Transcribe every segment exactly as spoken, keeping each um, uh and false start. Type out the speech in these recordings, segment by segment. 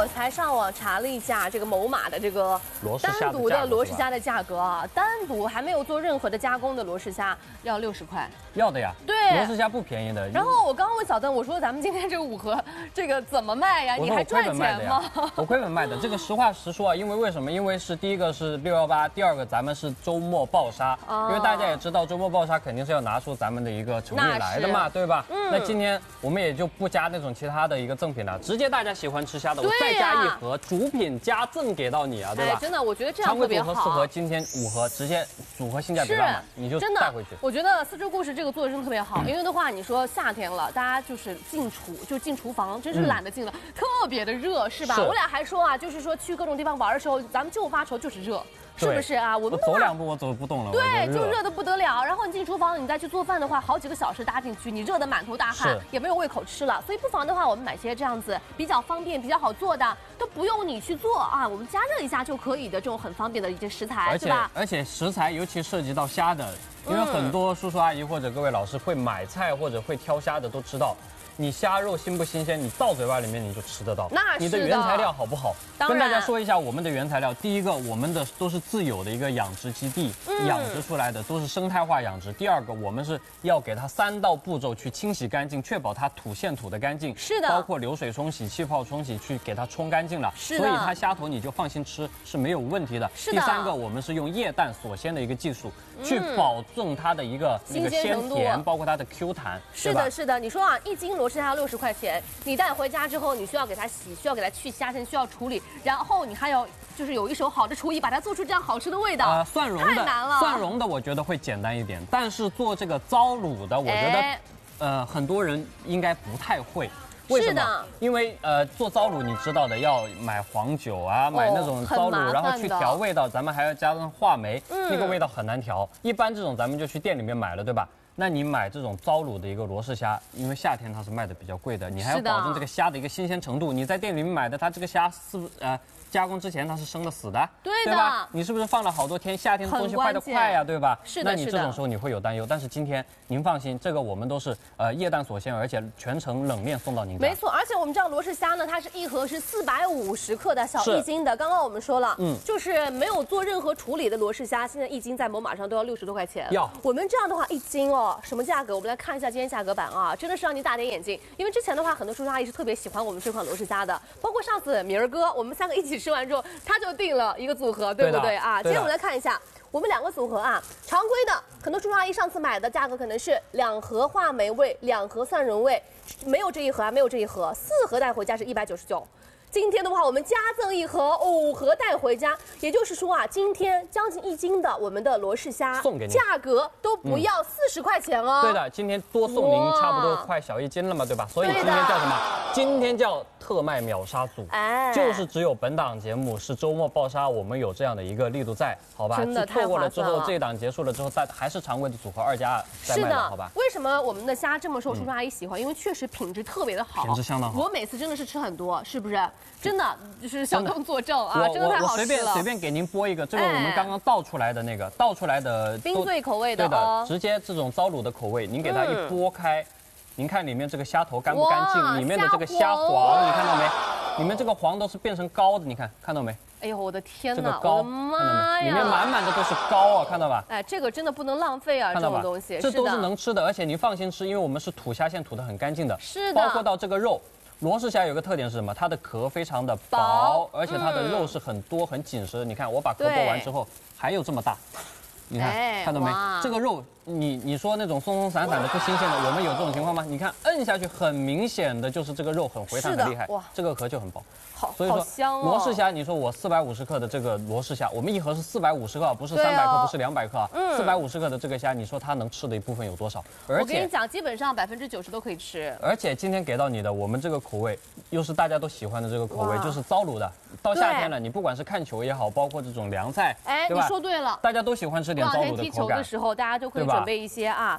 我才上网查了一下这个某马的这个单独的罗氏虾的价格啊，单独还没有做任何的加工的罗氏虾要六十块。 要的呀， 对， 罗氏虾不便宜的。 然后我刚刚问小邓，我说咱们今天这个五盒这个怎么卖呀？你还赚钱吗？ 我亏本卖的，这个实话实说啊，因为为什么？因为是第一个是六幺八，第二个咱们是周末爆杀，因为大家也知道周末爆杀肯定是要拿出咱们的一个诚意来的嘛，对吧？嗯。那今天我们也就不加那种其他的一个赠品了，直接大家喜欢吃虾的，我再加一盒主品加赠给到你啊，对吧？ 真的，我觉得这样特别好。 常规组合四盒，今天五盒，直接组合性价比大满，你就带回去。 我觉得四周故事这个做的真的特别好，因为的话，你说夏天了，大家就是进厨就进厨房，真是懒得进了，特别的热，是吧？我俩还说啊，就是说去各种地方玩的时候，咱们就发愁就是热。是不是啊？我们走两步我走不动了。 对，就热得不得了。然后你进厨房，你再去做饭的话，好几个小时搭进去，你热得满头大汗，也没有胃口吃了。所以不妨的话，我们买些这样子比较方便、比较好做的，都不用你去做啊，我们加热一下就可以的这种很方便的一些食材，是吧？ 而且食材尤其涉及到虾的，因为很多叔叔阿姨或者各位老师会买菜或者会挑虾的都知道。你虾肉新不新鲜，你到嘴巴里面你就吃得到。 那你的原材料好不好？跟大家说一下我们的原材料。第一个，我们的都是自有的一个养殖基地、嗯、养殖出来的，都是生态化养殖。第二个，我们是要给它三道步骤去清洗干净，确保它吐现吐的干净。 是的， 包括流水冲洗、气泡冲洗，去给它冲干净了。 是的， 所以它虾头你就放心吃是没有问题的。 是的。 第三个，我们是用液氮锁鲜的一个技术，嗯、去保证它的一个那个鲜甜，包括它的 Q 弹。 是的，是的。你说啊，一斤罗氏虾要六十块钱。你带回家之后，你需要给它洗，需要给它去虾线，需要处理，然后你还要就是有一手好的厨艺，把它做出这样好吃的味道。 呃，蒜蓉的太难了， 蒜蓉的我觉得会简单一点，但是做这个糟卤的，我觉得、哎、呃很多人应该不太会。为什么？因为呃做糟卤你知道的，要买黄酒啊，买那种糟卤，然后去调味道，咱们还要加上话梅，嗯、那个味道很难调。一般这种咱们就去店里面买了，对吧？那你买这种糟卤的一个罗氏虾，因为夏天它是卖的比较贵的，你还要保证这个虾的一个新鲜程度。你在店里面买的，它这个虾是不呃加工之前它是生的死的， 对对吧？你是不是放了好多天？夏天的东西坏得快呀，对吧？ 是的， 那你这种时候你会有担忧。但是今天您放心，这个我们都是呃液氮锁鲜，而且全程冷链送到您家。 没错，而且我们知道罗氏虾呢，它是一盒是四百五十克的小一斤的。刚刚我们说了，嗯，就是没有做任何处理的罗氏虾，现在一斤在某马上都要六十多块钱。 要我们这样的话，一斤哦，什么价格？我们来看一下今天价格版啊，真的是让你大跌眼镜。因为之前的话，很多叔叔阿姨是特别喜欢我们这款罗氏虾的，包括上次明儿哥，我们三个一起吃完之后，他就订了一个组合，对不对啊？今天我们来看一下我们两个组合啊，常规的，很多叔叔阿姨上次买的价格可能是两盒话梅味，两盒蒜蓉味，没有这一盒啊，没有这一盒，四盒带回家是一百九十九。今天的话，我们加赠一盒，五盒带回家，也就是说啊，今天将近一斤的我们的罗氏虾送给您， 价格都不要四十块钱哦。 对的，今天多送您差不多快小一斤了嘛，对吧？所以今天叫什么？今天叫特卖秒杀组，哎，就是只有本档节目是周末爆杀，我们有这样的一个力度在，好吧？ 真的错过了之后，这档结束了之后，再还是常规的组合二加二再卖的，好吧？ 为什么我们的虾这么受叔叔阿姨喜欢？因为确实品质特别的好， 品质相当好。 我每次真的是吃很多，是不是？真的就是小东作证啊，真的太好吃了。 我随便随便给您播一个，这个我们刚刚倒出来的那个，倒出来的冰醉口味的， 对的，直接这种糟卤的口味，您给它一剥开，您看里面这个虾头干不干净？里面的这个虾黄，你看到没？里面这个黄都是变成膏的，你看看到没？ 哎呦，我的天哪！ 这个膏，看到没？里面满满的都是膏啊，看到吧？ 哎，这个真的不能浪费啊，这种东西。 这都是能吃的，而且你放心吃，因为我们是吐虾线吐得很干净的。 是的。 包括到这个肉。罗氏虾有个特点是什么？它的壳非常的薄，而且它的肉是很多很紧实的。你看，我把壳剥完之后，还有这么大，你看看到没？这个肉，你你说那种松松散散的不新鲜的，我们有这种情况吗？你看摁下去，很明显的就是这个肉很回弹很厉害，哇，这个壳就很薄。 好， 所以说罗氏虾，你说我四百五十克的这个罗氏虾，我们一盒是四百五十克，不是三百克，不是两百克啊，四百五十克的这个虾，你说它能吃的一部分有多少？而且我跟你讲，基本上百分之九十都可以吃。 而且今天给到你的，我们这个口味又是大家都喜欢的这个口味，就是糟卤的。到夏天了，你不管是看球也好，包括这种凉菜， 哎，你说对了， 大家都喜欢吃点糟卤的口感。 踢球的时候，大家就可以准备一些啊。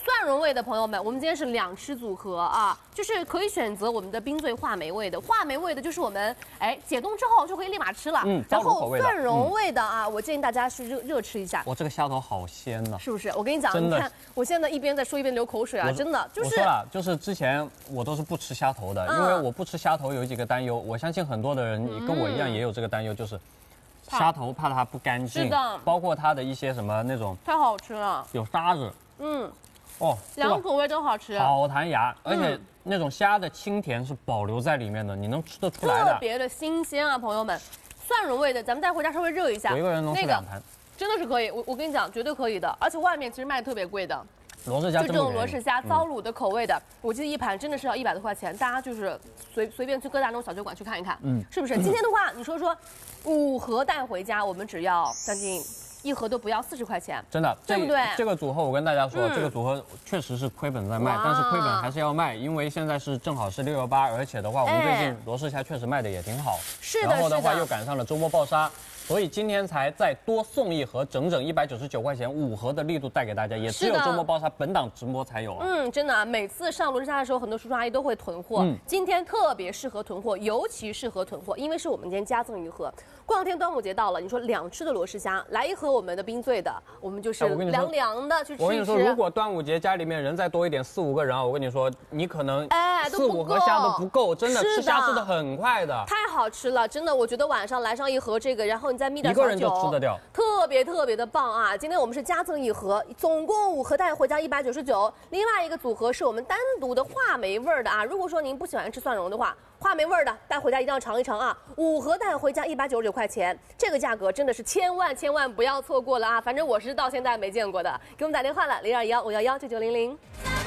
蒜蓉味的朋友们，我们今天是两吃组合啊，就是可以选择我们的冰醉话梅味的，话梅味的就是我们哎解冻之后就可以立马吃了。 嗯， 然后蒜蓉味的啊，嗯、我建议大家是热热吃一下。 我这个虾头好鲜呐、啊， 是不是？我跟你讲，你看我现在一边在说一边流口水啊，真的就是。 我说了，就是之前我都是不吃虾头的，嗯、因为我不吃虾头有几个担忧，我相信很多的人跟我一样也有这个担忧，就是。 虾头怕它不干净， 是的， 包括它的一些什么那种， 太好吃了， 有沙子， 嗯， 哦， 两个口味都好吃， 好弹牙，而且那种虾的清甜是保留在里面的，你能吃得出来的， 特别的新鲜啊，朋友们，蒜蓉味的，咱们带回家稍微热一下， 我一个人能吃两盘， 真的是可以，我我跟你讲，绝对可以的，而且外面其实卖的特别贵的。 罗氏虾就这种罗氏虾糟卤的口味的，嗯、我记得一盘真的是要一百多块钱，大家就是随随便去各大那种小酒馆去看一看，嗯，是不是？今天的话，你说说，五盒带回家，我们只要将近一盒都不要四十块钱， 真的， 对不对？ 这个组合我跟大家说，嗯、这个组合确实是亏本在卖，但是亏本还是要卖，因为现在是正好是六幺八，而且的话，我们最近罗氏虾确实卖的也挺好， 是的， 然后的话又赶上了周末爆杀。 所以今天才再多送一盒，整整一百九十九块钱，五盒的力度带给大家，也只有周末爆杀本档直播才有啊。 嗯，真的、啊，每次上罗氏虾的时候，很多叔叔阿姨都会囤货，嗯、今天特别适合囤货，尤其适合囤货，因为是我们今天加赠一盒。过两天端午节到了，你说两吃的罗氏虾，来一盒我们的冰醉的，我们就是凉凉的去吃一吃。 我跟你说，如果端午节家里面人再多一点，四五个人啊，我跟你说，你可能哎四五盒虾都不够，真的吃虾吃的很快的， 太好吃了，真的，我觉得晚上来上一盒这个，然后你再眯点小酒。 一个人就吃得掉， 特别特别的棒啊！今天我们是加赠一盒，总共五盒带回家一百九十九。另外一个组合是我们单独的话梅味儿的啊。如果说您不喜欢吃蒜蓉的话，话梅味儿的带回家一定要尝一尝啊！五盒带回家一百九十九块钱，这个价格真的是千万千万不要错过了啊！反正我是到现在没见过的，给我们打电话了零二幺五幺幺九九零零。